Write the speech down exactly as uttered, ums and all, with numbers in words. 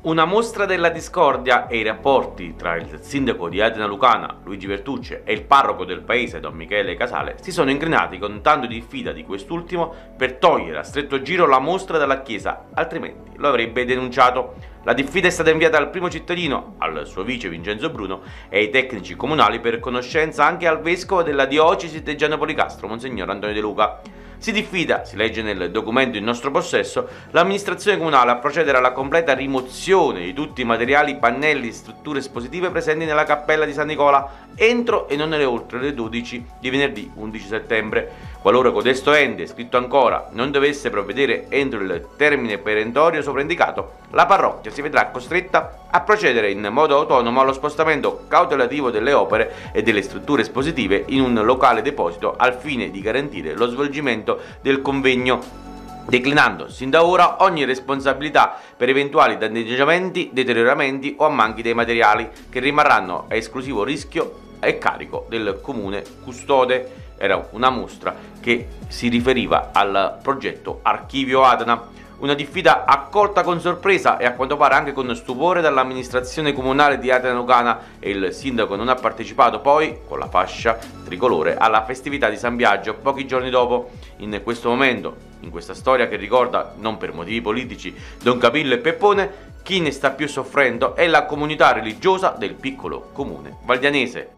Una mostra della discordia e i rapporti tra il sindaco di Atena Lucana, Luigi Vertucci, e il parroco del paese, Don Michele Casale, si sono incrinati con tanto di diffida di quest'ultimo per togliere a stretto giro la mostra dalla chiesa, altrimenti lo avrebbe denunciato. La diffida è stata inviata al primo cittadino, al suo vice Vincenzo Bruno e ai tecnici comunali, per conoscenza anche al vescovo della diocesi di Teggiano Policastro, Monsignor Antonio De Luca. Si diffida, si legge nel documento in nostro possesso, l'amministrazione comunale a procedere alla completa rimozione di tutti i materiali, pannelli e strutture espositive presenti nella cappella di San Nicola entro e non oltre le dodici di venerdì undici settembre. Qualora codesto ente, scritto ancora, non dovesse provvedere entro il termine perentorio sovraindicato, la parrocchia si vedrà costretta a procedere in modo autonomo allo spostamento cautelativo delle opere e delle strutture espositive in un locale deposito al fine di garantire lo svolgimento del convegno, declinando sin da ora ogni responsabilità per eventuali danneggiamenti, deterioramenti o ammanchi dei materiali, che rimarranno a esclusivo rischio e carico del comune custode. Era una mostra che si riferiva al progetto Archivio Atena. Una diffida accolta con sorpresa e a quanto pare anche con stupore dall'amministrazione comunale di Atena Lucana, e il sindaco non ha partecipato poi, con la fascia tricolore, alla festività di San Biagio pochi giorni dopo. In questo momento, in questa storia che ricorda, non per motivi politici, Don Capillo e Peppone, chi ne sta più soffrendo è la comunità religiosa del piccolo comune valdianese.